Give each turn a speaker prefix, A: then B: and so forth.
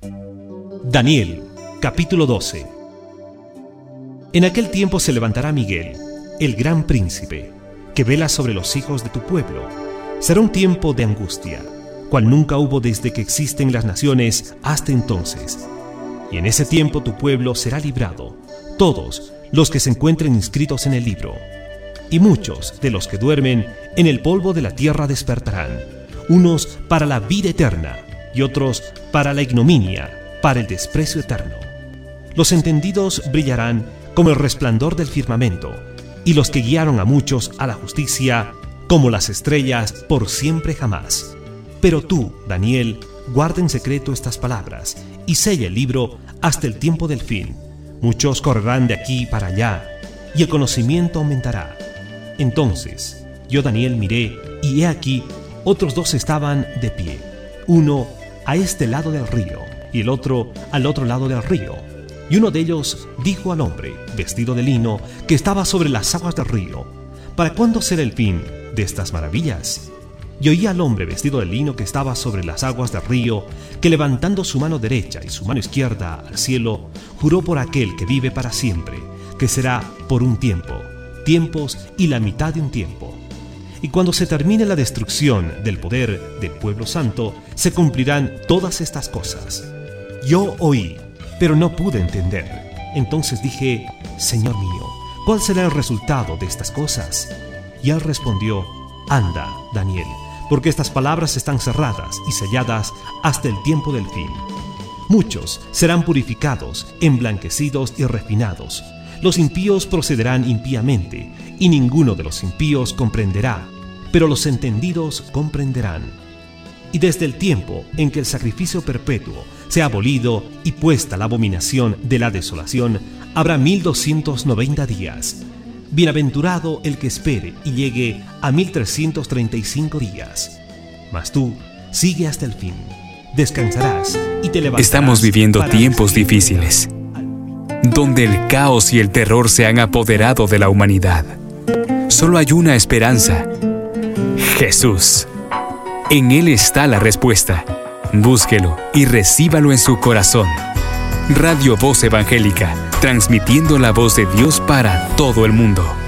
A: Daniel, capítulo 12. En aquel tiempo se levantará Miguel, el gran príncipe, que vela sobre los hijos de tu pueblo. Será un tiempo de angustia, cual nunca hubo desde que existen las naciones hasta entonces. Y en ese tiempo tu pueblo será librado, todos los que se encuentren inscritos en el libro. Y muchos de los que duermen en el polvo de la tierra despertarán, unos para la vida eterna y otros para la ignominia, para el desprecio eterno. Los entendidos brillarán como el resplandor del firmamento, y los que guiaron a muchos a la justicia, como las estrellas por siempre jamás. Pero tú, Daniel, guarda en secreto estas palabras, y sella el libro hasta el tiempo del fin. Muchos correrán de aquí para allá, y el conocimiento aumentará. Entonces yo, Daniel, miré, y he aquí, otros dos estaban de pie, uno a este lado del río, y el otro al otro lado del río. Y uno de ellos dijo al hombre, vestido de lino, que estaba sobre las aguas del río: ¿Para cuándo será el fin de estas maravillas? Y oí al hombre vestido de lino que estaba sobre las aguas del río, que levantando su mano derecha y su mano izquierda al cielo, juró por aquel que vive para siempre, que será por un tiempo, tiempos y la mitad de un tiempo. Y cuando se termine la destrucción del poder del pueblo santo, se cumplirán todas estas cosas. Yo oí, pero no pude entender. Entonces dije: Señor mío, ¿cuál será el resultado de estas cosas? Y él respondió: Anda, Daniel, porque estas palabras están cerradas y selladas hasta el tiempo del fin. Muchos serán purificados, emblanquecidos y refinados. Los impíos procederán impíamente, y ninguno de los impíos comprenderá, pero los entendidos comprenderán. Y desde el tiempo en que el sacrificio perpetuo sea abolido y puesta la abominación de la desolación, habrá 1290 días. Bienaventurado el que espere y llegue a 1335 días. Mas tú sigue hasta el fin. Descansarás y te levantarás.
B: Estamos viviendo tiempos difíciles, donde el caos y el terror se han apoderado de la humanidad. Solo hay una esperanza: Jesús. En Él está la respuesta. Búsquelo y recíbalo en su corazón. Radio Voz Evangélica, transmitiendo la voz de Dios para todo el mundo.